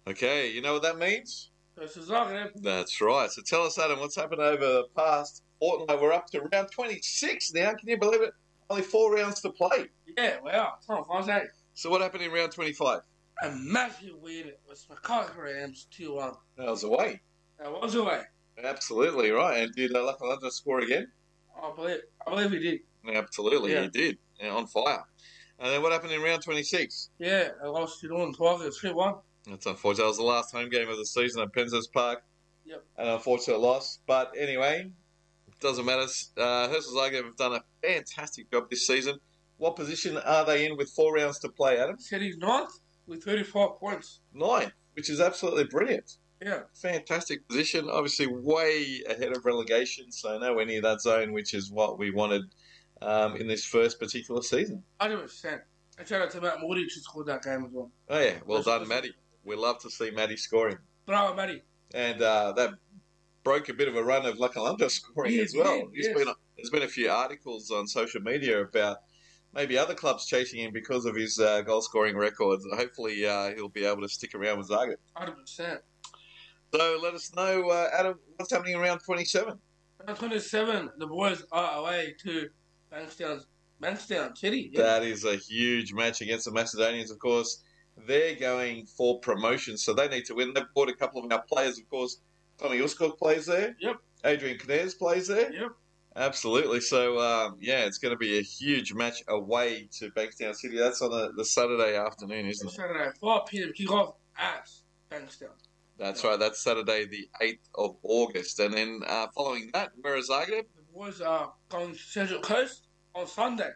Okay, you know what that means? Versus Zagreb. That's right. So tell us, Adam, what's happened over the past fortnight? We're up to round 26 now. Can you believe it? Only 4 rounds to play. Yeah, wow. Time flies, eh? So what happened in round 25? A massive win with Macarthur Rams 2-1. That was away. That was away. Absolutely right. And did Lachlan score again? I believe he did. Absolutely, Yeah. he did. Yeah, on fire. And then what happened in round 26? Yeah, they lost to Northern Tigers 3-1. That's unfortunate. That was the last home game of the season at Penzance Park. Yep. An unfortunate loss. But anyway, it doesn't matter. Herschel Zagreb have done a fantastic job this season. What position are they in with 4 rounds to play, Adam? Sitting ninth with 35 points. 9, which is absolutely brilliant. Yeah. Fantastic position. Obviously way ahead of relegation, so nowhere near that zone, which is what we wanted in this first particular season. 100%. And shout out to Matt Moody who scored that game as well. Oh yeah, well done, Matty. We love to see Matty scoring. Bravo, Matty. And that broke a bit of a run of Lachlan scoring as well. There's been a few articles on social media about maybe other clubs chasing him because of his goal-scoring records. Hopefully he'll be able to stick around with Zagreb. 100%. So let us know, Adam, what's happening in round 27? Round 27, the boys are away to Bankstown City. Yeah. That is a huge match against the Macedonians, of course. They're going for promotion, so they need to win. They've bought a couple of our players, of course. Tommy Uskok plays there. Yep. Adrian Knez plays there. Yep. Absolutely. So, it's going to be a huge match away to Bankstown City. That's on the Saturday afternoon, isn't it? Saturday, 5 p.m. kick-off at Bankstown. That's right. That's Saturday, the 8th of August. And then following that, where is Zagreb? The boys are going to Central Coast on Sunday.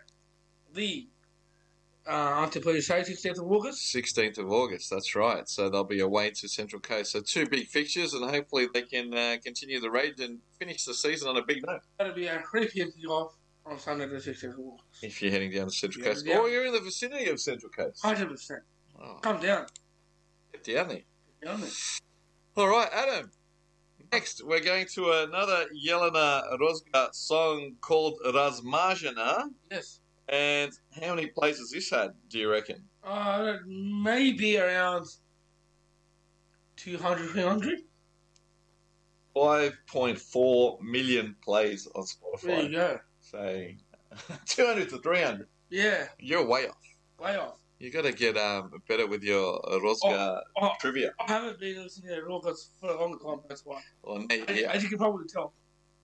Until play 16th of August. 16th of August, that's right. So they'll be away to Central Coast. So 2 big fixtures, and hopefully they can continue the raid and finish the season on a big note. That'll be a 3 p.m. kick-off on Sunday the 16th of August. If you're heading down to Central Yeah, Coast. yeah. Or you're in the vicinity of Central Coast. 100%. Oh, Come down. get down there. Down there. All right, Adam. Next, we're going to another Jelena Rozga song called Razmazhena. Yes. And how many plays has this had, do you reckon? Maybe around 200, 300. 5.4 million plays on Spotify. There you go. So 200 to 300. Yeah. You're way off. Way off. You got to get better with your Rozga trivia. I haven't been listening to Rogas for a long time, that's why. Well, As you can probably tell.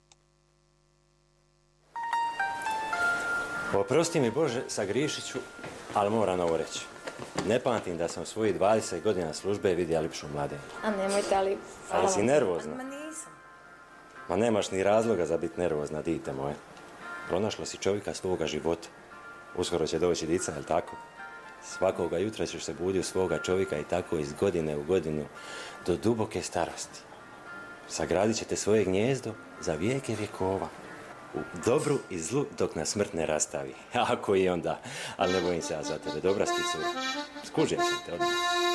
Oprosti mi Bože, sagriješit ću, ali moram ovo reći. Ne pamtim da sam svojih 20 godina službe vidio ljepšu mladenju. A nemojte, ali... Ali si nervozna. Ma nisam. Ma nemaš ni razloga za biti nervozna, dite moje. Pronašla si čovjeka svoga života. Uskoro će doći dica, jel tako? Svakoga jutra ćeš se buditi u svoga čovjeka i tako iz godine u godinu do duboke starosti. Sagradit ćete svoje gnjezdo za vijeke vjekova. U dobru i zlu dok nas smrt ne rastavi. Ako i onda. Ali ne bojim se ja za tebe. Dobra si ti cura. Skužio sam te odmah.